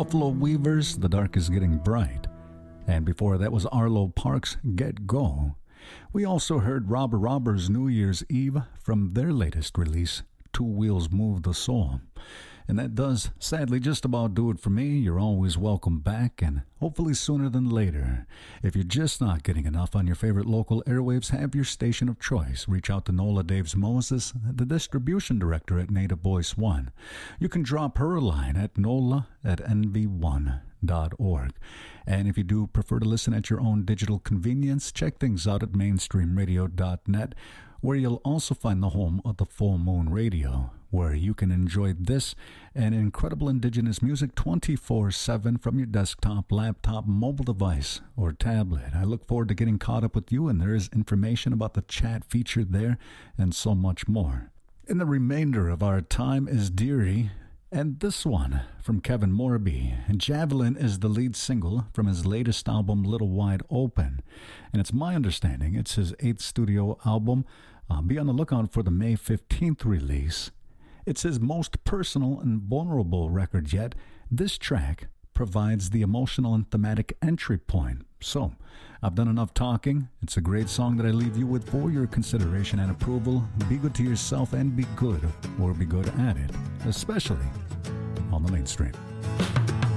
Buffalo Weavers, The Dark is Getting Bright. And before that was Arlo Parks' Get Go. We also heard Robber Robbers' New Year's Eve from their latest release, Two Wheels Move the Soul. And that does, sadly, just about do it for me. You're always welcome back, and hopefully sooner than later. If you're just not getting enough on your favorite local airwaves, have your station of choice. Reach out to Nola Daves Moses, the distribution director at Native Voice One. You can drop her a line at nola@nv1.org. And if you do prefer to listen at your own digital convenience, check things out at mainstreamradio.net, where you'll also find the home of the Full Moon Radio, where you can enjoy this and incredible indigenous music 24/7 from your desktop, laptop, mobile device, or tablet. I look forward to getting caught up with you, and there is information about the chat feature there and so much more. In the remainder of our time is Deary, and this one from Kevin Morby. And Javelin is the lead single from his latest album, Little Wide Open. And it's my understanding it's his 8th studio album. Be on the lookout for the May 15th release. It's his most personal and vulnerable record yet. This track provides the emotional and thematic entry point. So, I've done enough talking. It's a great song that I leave you with for your consideration and approval. Be good to yourself and be good, or be good at it, especially on the mainstream.